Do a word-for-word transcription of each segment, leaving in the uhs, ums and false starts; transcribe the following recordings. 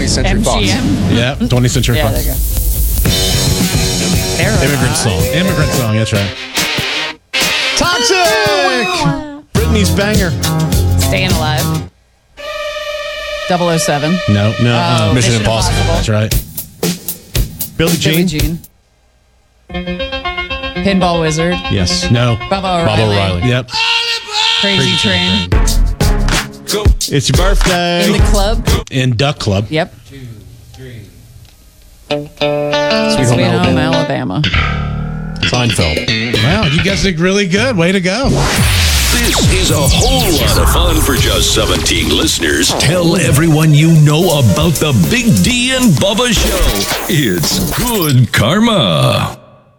Century Fox. M G M. Yeah, twentieth Century Yeah, Fox. there you go. Immigrant song. Immigrant song, that's right. Toxic! Britney's banger. Staying Alive. double oh seven. No, no. Oh, uh, Mission Impossible. That's right. Billie Billie Jean? Jean. Pinball Wizard. Yes. No. Bubba Bubba O'Reilly. O'Reilly. Yep. Crazy, Train. It's your birthday. In the Club. In Duck Club. Yep. Two, three. Sweet Sweet Home Home, Alabama. Alabama. Seinfeld. Wow, you guys did really good. Way to go. This is a whole lot of fun for just seventeen listeners. Tell everyone you know about the Big D and Bubba Show. It's good karma.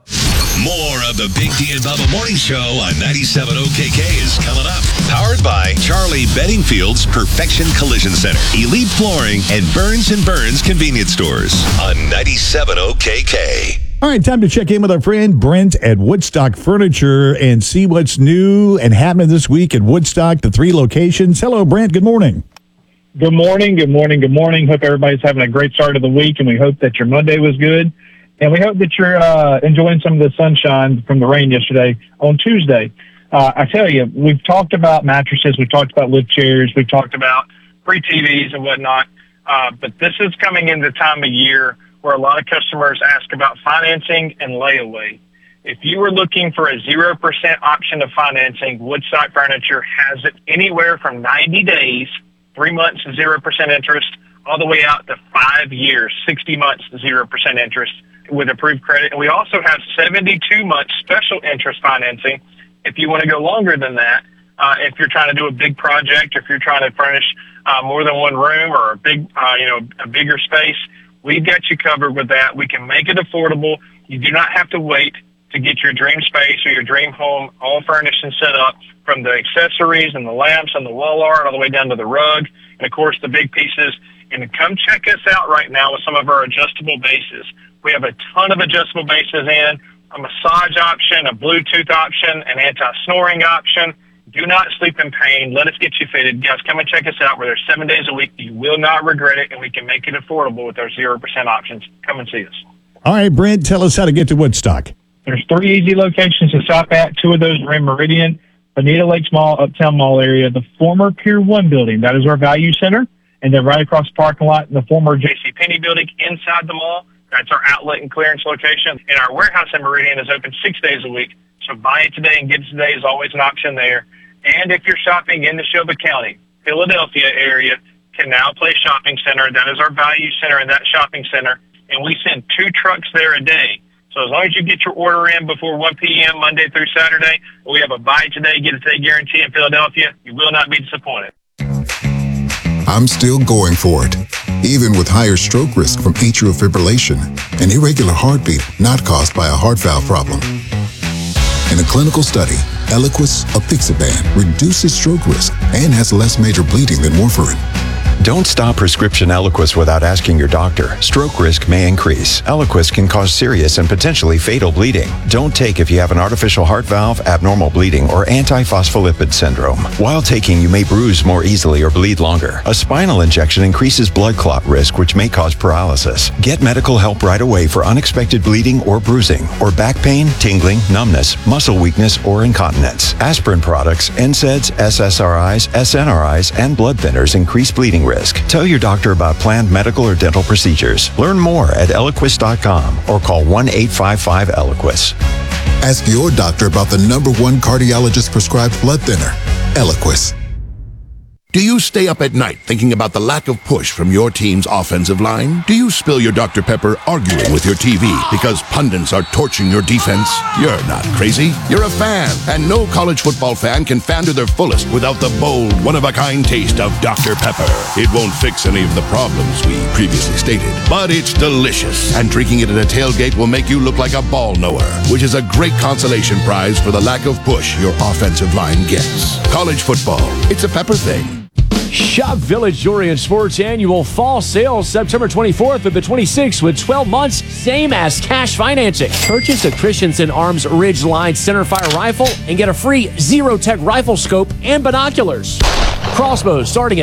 More of the Big D and Bubba Morning Show on ninety-seven O K K is coming up. Powered by Charlie Beddingfield's Perfection Collision Center, Elite Flooring, and Burns and Burns Convenience Stores on ninety-seven O K K. All right, time to check in with our friend Brent at Woodstock Furniture and see what's new and happening this week at Woodstock, the three locations. Hello, Brent. Good morning. Good morning, good morning, good morning. Hope everybody's having a great start of the week, and we hope that your Monday was good. And we hope that you're uh, enjoying some of the sunshine from the rain yesterday on Tuesday. Uh, I tell you, we've talked about mattresses, we've talked about lift chairs, we've talked about free T Vs and whatnot, uh, but this is coming in the time of year where a lot of customers ask about financing and layaway. If you were looking for a zero percent option of financing, Woodstock Furniture has it anywhere from ninety days, three months, zero percent interest, all the way out to five years, sixty months, zero percent interest with approved credit. And we also have seventy-two months special interest financing if you want to go longer than that. Uh, if you're trying to do a big project, if you're trying to furnish uh, more than one room or a big, uh, you know, a bigger space, we've got you covered with that. We can make it affordable. You do not have to wait to get your dream space or your dream home all furnished and set up, from the accessories and the lamps and the wall art all the way down to the rug and, of course, the big pieces. And come check us out right now with some of our adjustable bases. We have a ton of adjustable bases in, a massage option, a Bluetooth option, an anti-snoring option. Do not sleep in pain. Let us get you fitted. Guys, come and check us out. We're there seven days a week. You will not regret it, and we can make it affordable with our zero percent options. Come and see us. All right, Brent, tell us how to get to Woodstock. There's three easy locations to stop at. Two of those are in Meridian, Bonita Lakes Mall, Uptown Mall area, the former Pier one building. That is our value center. And then right across the parking lot in the former JCPenney building inside the mall, that's our outlet and clearance location. And our warehouse in Meridian is open six days a week. So buy it today and get it today is always an option there. And if you're shopping in Neshoba County, Philadelphia area, Canal Place Shopping Center, that is our value center in that shopping center. And we send two trucks there a day. So as long as you get your order in before one p.m. Monday through Saturday, we have a buy it today, get it today guarantee in Philadelphia. You will not be disappointed. I'm still going for it, even with higher stroke risk from atrial fibrillation, an irregular heartbeat not caused by a heart valve problem. In a clinical study, Eliquis apixaban reduces stroke risk and has less major bleeding than warfarin. Don't stop prescription Eliquis without asking your doctor. Stroke risk may increase. Eliquis can cause serious and potentially fatal bleeding. Don't take if you have an artificial heart valve, abnormal bleeding, or antiphospholipid syndrome. While taking, you may bruise more easily or bleed longer. A spinal injection increases blood clot risk, which may cause paralysis. Get medical help right away for unexpected bleeding or bruising, or back pain, tingling, numbness, muscle weakness, or incontinence. Aspirin products, N SAIDs, S S R Is, S N R Is, and blood thinners increase bleeding risk. Tell your doctor about planned medical or dental procedures. Learn more at Eliquis dot com or call one eight five five Eliquis. Ask your doctor about the number one cardiologist prescribed blood thinner, Eliquis. Do you stay up at night thinking about the lack of push from your team's offensive line? Do you spill your Doctor Pepper arguing with your T V because pundits are torching your defense? You're not crazy. You're a fan, and no college football fan can fan to their fullest without the bold, one-of-a-kind taste of Doctor Pepper. It won't fix any of the problems we previously stated, but it's delicious, and drinking it at a tailgate will make you look like a ball knower, which is a great consolation prize for the lack of push your offensive line gets. College football, it's a Pepper thing. Shop Village Jewelry and Sports annual fall sale September twenty-fourth to the twenty-sixth with twelve months, same as cash financing. Purchase a Christensen Arms Ridge Line centerfire rifle and get a free Zero Tech rifle scope and binoculars. Crossbows starting at